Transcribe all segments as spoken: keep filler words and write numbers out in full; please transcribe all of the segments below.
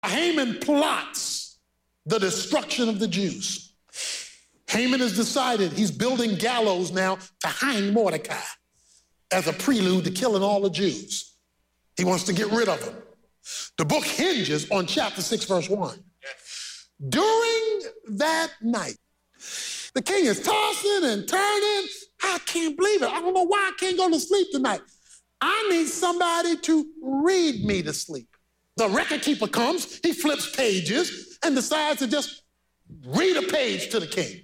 Haman plots the destruction of the Jews. Haman has decided he's building gallows now to hang Mordecai as a prelude to killing all the Jews. He wants to get rid of them. The book hinges on chapter six, verse one. During that night, the king is tossing and turning. I can't believe it. I don't know why I can't go to sleep tonight. I need somebody to read me to sleep. The record keeper comes, he flips pages and decides to just read a page to the king.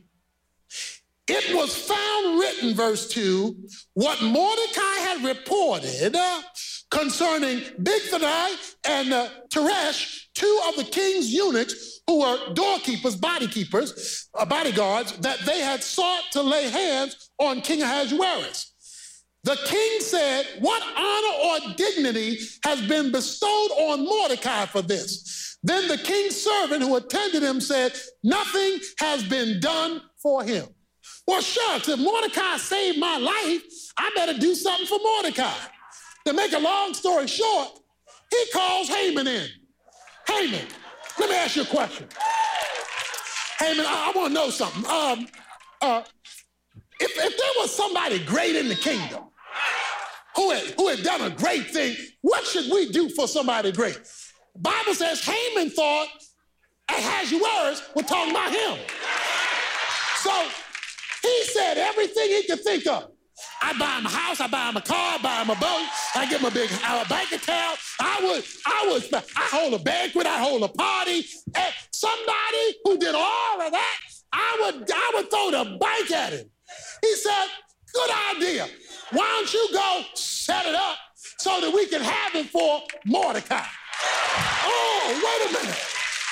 It was found written, verse two, what Mordecai had reported uh, concerning Bigthana and uh, Teresh, two of the king's eunuchs who were doorkeepers, body keepers, uh, bodyguards, that they had sought to lay hands on King Ahasuerus. The king said, what honor or dignity has been bestowed on Mordecai for this? Then the king's servant who attended him said, nothing has been done for him. Well, shucks, if Mordecai saved my life, I better do something for Mordecai. To make a long story short, he calls Haman in. Haman, let me ask you a question. Haman, I, I want to know something. Um, uh, if, if there was somebody great in the kingdom who had, who had done a great thing, what should we do for somebody great? The Bible says Haman thought Ahasuerus was talking about him. So he said everything he could think of. I buy him a house, I buy him a car, I buy him a boat, I give him a big a bank account. I would, I would, I hold a banquet, I hold a party. And somebody who did all of that, I would, I would throw the bank at him. He said, good idea. Why don't you go set it up so that we can have it for Mordecai? Oh, wait a minute.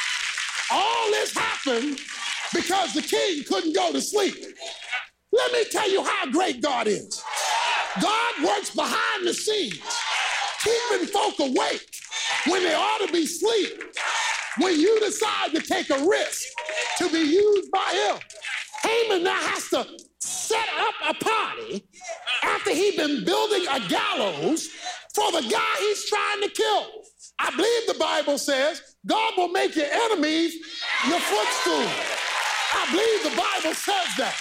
All this happened because the king couldn't go to sleep. Let me tell you how great God is. God works behind the scenes, keeping folk awake when they ought to be asleep. When you decide to take a risk to be used by him, Haman now has to set up a party after he'd been building a gallows for the guy he's trying to kill. I believe the Bible says God will make your enemies your footstool. I believe the Bible says that.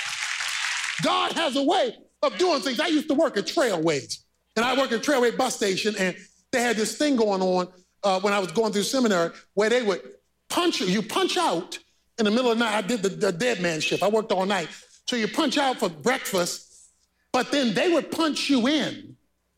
God has a way of doing things. I used to work at Trailways, and I worked at Trailway bus station, and they had this thing going on uh, when I was going through seminary where they would punch you. You punch out in the middle of the night. I did the, the dead man shift. I worked all night. So you punch out for breakfast, but then they would punch you in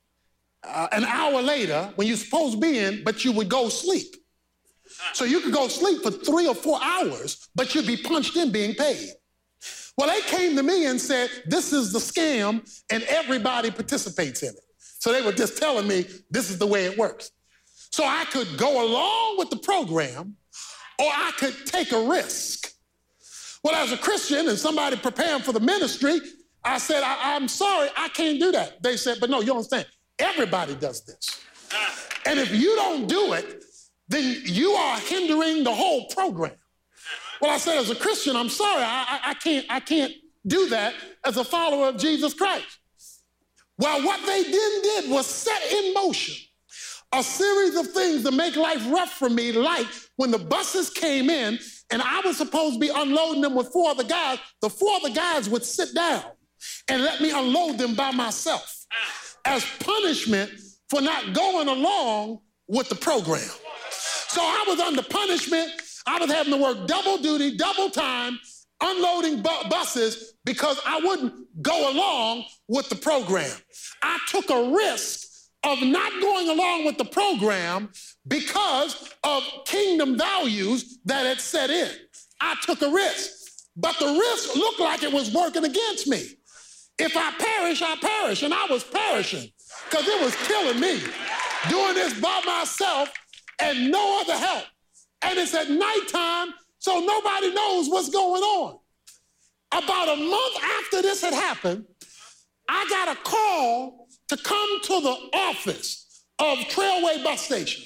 uh, an hour later when you're supposed to be in, but you would go sleep. So you could go sleep for three or four hours, but you'd be punched in being paid. Well, they came to me and said, this is the scam, and everybody participates in it. So they were just telling me this is the way it works. So I could go along with the program, or I could take a risk. Well, as a Christian and somebody preparing for the ministry, I said, I, I'm sorry, I can't do that. They said, but no, you don't understand. Everybody does this. And if you don't do it, then you are hindering the whole program. Well, I said, as a Christian, I'm sorry, I, I, I can't, I can't do that as a follower of Jesus Christ. Well, what they then did was set in motion a series of things to make life rough for me, like when the buses came in and I was supposed to be unloading them with four other guys, the four other guys would sit down and let me unload them by myself as punishment for not going along with the program. So I was under punishment. I was having to work double duty, double time, unloading bu- buses because I wouldn't go along with the program. I took a risk of not going along with the program because of kingdom values that had set in. I took a risk, but the risk looked like it was working against me. If I perish, I perish, and I was perishing because it was killing me, doing this by myself and no other help. And it's at nighttime, so nobody knows what's going on. About a month after this had happened, I got a call to come to the office of Trailway bus station.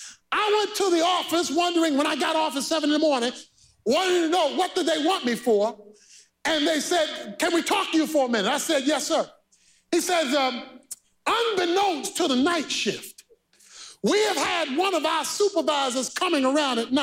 I went to the office wondering when I got off at seven in the morning, wanting to know what did they want me for. And they said, can we talk to you for a minute? I said, yes, sir. He says, um, unbeknownst to the night shift, We have had one of our supervisors coming around at night.